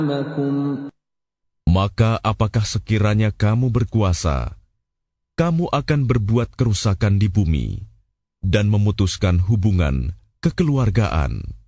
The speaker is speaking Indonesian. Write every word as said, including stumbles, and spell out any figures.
Maka apakah sekiranya kamu berkuasa, kamu akan berbuat kerusakan di bumi dan memutuskan hubungan kekeluargaan.